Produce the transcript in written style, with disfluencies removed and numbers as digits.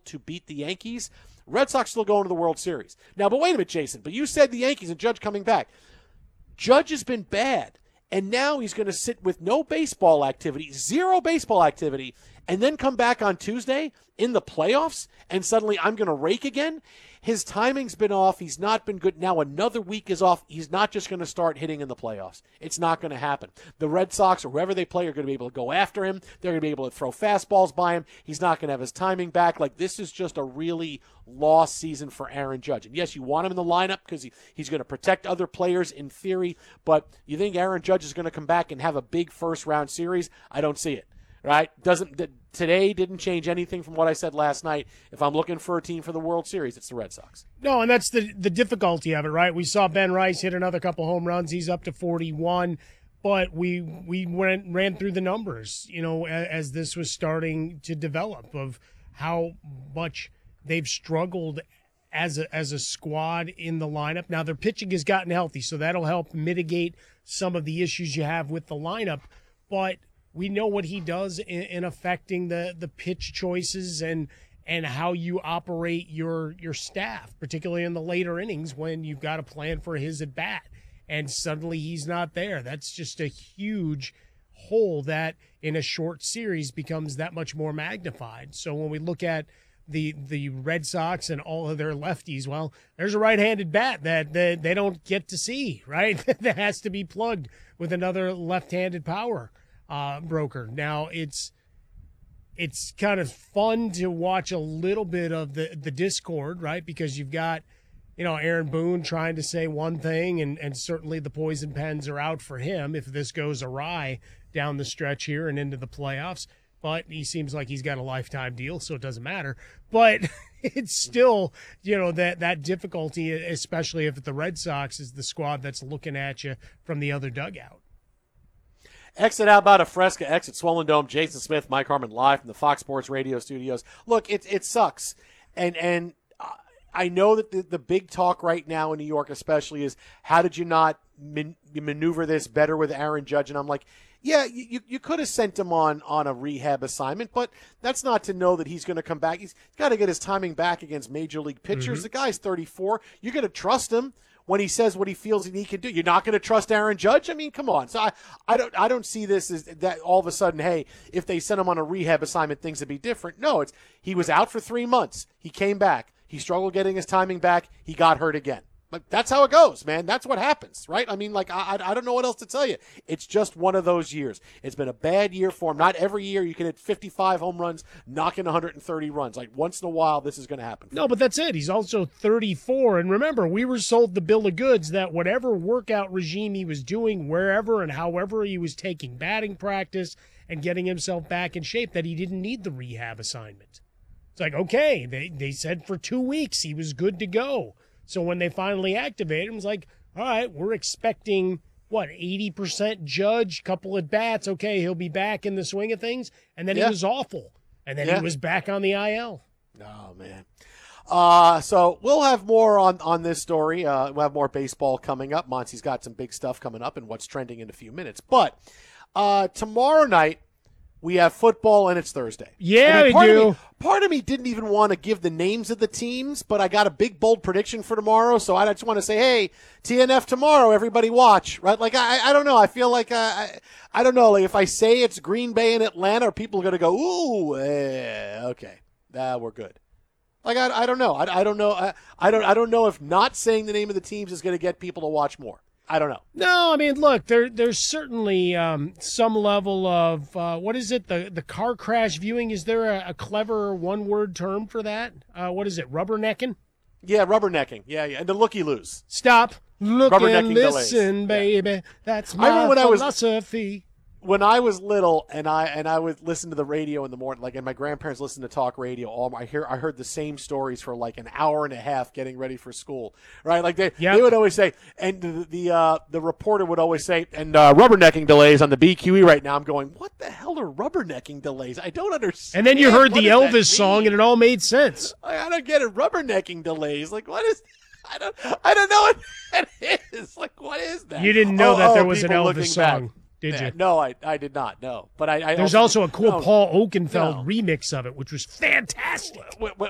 difficult to beat the Yankees, Red Sox still going to the World Series. Now, but wait a minute, Jason. But you said the Yankees and Judge coming back. Judge has been bad, and now he's going to sit with no baseball activity, zero baseball activity, and then come back on Tuesday in the playoffs, and suddenly I'm going to rake again? His timing's been off. He's not been good. Now another week is off. He's not just going to start hitting in the playoffs. It's not going to happen. The Red Sox or whoever they play are going to be able to go after him. They're going to be able to throw fastballs by him. He's not going to have his timing back. Like, this is just a really lost season for Aaron Judge. And yes, you want him in the lineup because he's going to protect other players in theory, but you think Aaron Judge is going to come back and have a big first-round series? I don't see it. Right? Today didn't change anything from what I said last night. If I'm looking for a team for the World Series, it's the Red Sox. No, and that's the difficulty of it, right? We saw Ben Rice hit another couple home runs. He's up to 41, but we ran through the numbers, as this was starting to develop, of how much they've struggled as a squad in the lineup. Now their pitching has gotten healthy, so that'll help mitigate some of the issues you have with the lineup, but we know what he does in affecting the pitch choices and how you operate your staff, particularly in the later innings when you've got to plan for his at bat. And suddenly he's not there. That's just a huge hole that in a short series becomes that much more magnified. So when we look at the Red Sox and all of their lefties, well, there's a right-handed bat that they don't get to see, right? That has to be plugged with another left-handed power broker. Now it's kind of fun to watch a little bit of the discord, right? Because you've got, Aaron Boone trying to say one thing, and certainly the poison pens are out for him if this goes awry down the stretch here and into the playoffs. But he seems like he's got a lifetime deal, so it doesn't matter. But it's still, that difficulty, especially if the Red Sox is the squad that's looking at you from the other dugout. Exit How About a Fresca, Exit Swollen Dome, Jason Smith, Mike Harmon live from the Fox Sports Radio studios. Look, it sucks. And I know that the big talk right now in New York especially is, how did you not maneuver this better with Aaron Judge? And I'm like, yeah, you could have sent him on a rehab assignment, but that's not to know that he's going to come back. He's got to get his timing back against major league pitchers. Mm-hmm. The guy's 34. You're going to trust him when he says what he feels he can do. You're not going to trust Aaron Judge? I mean, come on. So I don't see this as that all of a sudden, hey, if they sent him on a rehab assignment, things would be different. No, he was out for 3 months. He came back. He struggled getting his timing back. He got hurt again. Like, that's how it goes, man. That's what happens, right? I mean, I don't know what else to tell you. It's just one of those years. It's been a bad year for him. Not every year you can hit 55 home runs, knock in 130 runs. Like, once in a while, this is going to happen. No, but that's it. He's also 34. And remember, we were sold the bill of goods that whatever workout regime he was doing, wherever and however he was taking batting practice and getting himself back in shape, that he didn't need the rehab assignment. It's like, okay, they said for 2 weeks he was good to go. So when they finally activated him, it's like, all right, we're expecting, 80% Judge, couple at bats. Okay, he'll be back in the swing of things. And then he was awful. And then he was back on the IL. Oh, man. So we'll have more on this story. We'll have more baseball coming up. Monty's got some big stuff coming up and what's trending in a few minutes. But tomorrow night, we have football, and it's Thursday. Yeah, we do. Part of me didn't even want to give the names of the teams, but I got a big, bold prediction for tomorrow, so I just want to say, hey, TNF tomorrow, everybody watch, right? Like, I don't know. I feel like, I don't know. Like, if I say it's Green Bay and Atlanta, are people going to go, ooh, okay, we're good. Like, I don't know. I don't know. I don't know if not saying the name of the teams is going to get people to watch more. I don't know. No, I mean, look, there's certainly some level of, what is it, the car crash viewing? Is there a clever one-word term for that? What is it, rubbernecking? Yeah, rubbernecking. Yeah, and the looky-loos. Stop, look and listen, delays. baby. Yeah. That's my philosophy. When I was little and I would listen to the radio in the morning, like, and my grandparents listened to talk radio, I heard the same stories for like an hour and a half getting ready for school, right? Like they would always say, and the reporter would always say, and rubbernecking delays on the BQE right now. I'm going, what the hell are rubbernecking delays? I don't understand. And then you heard the Elvis song and it all made sense. I don't get it. Rubbernecking delays. Like, what is, I don't know what that is. Like, what is that? You didn't know that there was an Elvis song. Back. Did you? No, I did not. No, but There's also a cool Paul Oakenfold remix of it, which was fantastic.